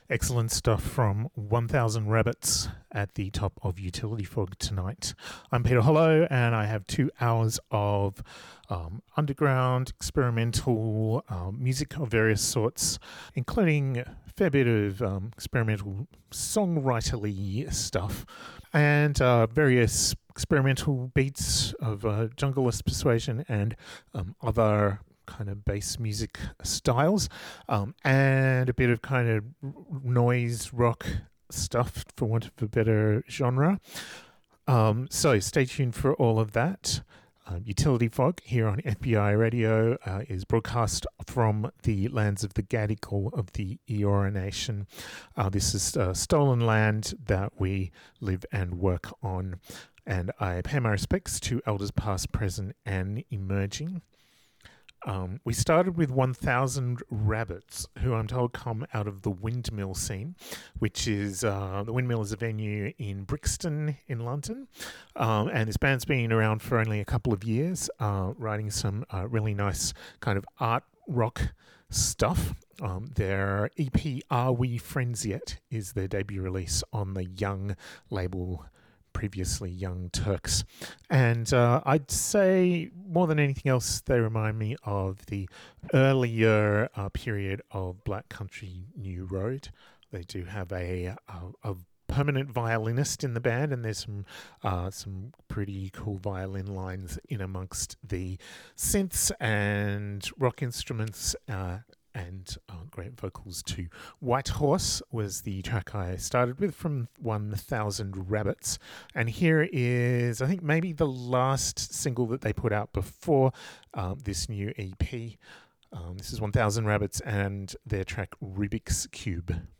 Excellent stuff from 1000 Rabbits at the top of Utility Fog tonight. I'm Peter Hollow, and I have 2 hours of underground, experimental music of various sorts, including a fair bit of experimental songwriterly stuff and various experimental beats of Junglist Persuasion and other kind of bass music styles, and a bit of kind of noise rock stuff, for want of a better genre. So stay tuned for all of that. Utility Fog here on FBI Radio is broadcast from the lands of the Gadigal of the Eora Nation. This is stolen land that we live and work on, and I pay my respects to elders past, present, and emerging. We started with 1000 Rabbits, who I'm told come out of the Windmill scene, which is the Windmill is a venue in Brixton in London, and this band's been around for only a couple of years, writing some really nice kind of art rock stuff. Their EP Are We Friends Yet is their debut release on the Young label, previously Young Turks. And I'd say more than anything else, they remind me of the earlier period of Black Country New Road. They do have a permanent violinist in the band, and there's some pretty cool violin lines in amongst the synths and rock instruments, and great vocals too. White Horse was the track I started with from 1000 Rabbits. And here is, I think, maybe the last single that they put out before this new EP. This is 1000 Rabbits and their track Rubik's Cube.